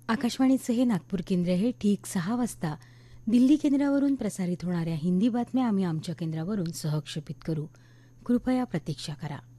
आकाशवाणीचं हे नागपूर केंद्र हे ठीक 6 वाजता दिल्ली केंद्रावरून प्रसारित होणाऱ्या हिंदी बातम्या आम्ही आमच्या केंद्रावरून सहक्षेपित करू. कृपया प्रतीक्षा करा.